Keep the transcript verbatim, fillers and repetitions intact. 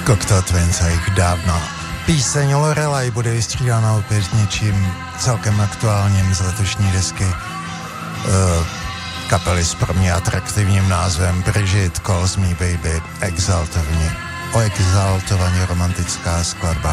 Cocktail Twins a jich dávno. Píseň Lorelai bude vystřídána opět něčím celkem aktuálním z letošní desky uh, kapely s pro mě atraktivním názvem Bridget Calls Me Baby. Exaltovaně, o exaltovaně romantická skladba.